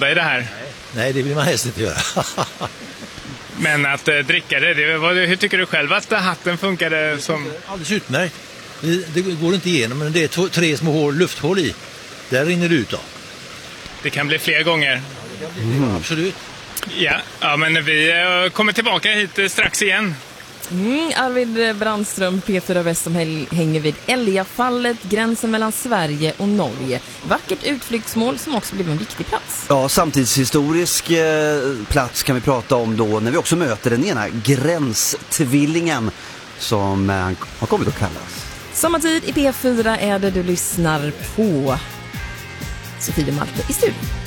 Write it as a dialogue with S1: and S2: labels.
S1: bada i det här.
S2: Nej, det vill man helst inte göra.
S1: Men att dricka hur tycker du själv att hatten funkade som...
S2: Alldeles utmärkt. Det går inte igenom, men det är 3 små lufthål i. Där rinner det ut då.
S1: Det kan bli fler gånger.
S2: Absolut.
S1: Ja, men vi kommer tillbaka hit strax igen.
S3: Arvid Brandström, P4 Väst, som hänger vid Älgafallet, gränsen mellan Sverige och Norge. Vackert utflyktsmål som också blev en viktig plats.
S4: Ja, samtidshistorisk plats kan vi prata om då när vi också möter den ena gränstvillingen som har kommit att kallas.
S3: Sommartid i P4 är det du lyssnar på. Sofie Malte i studion.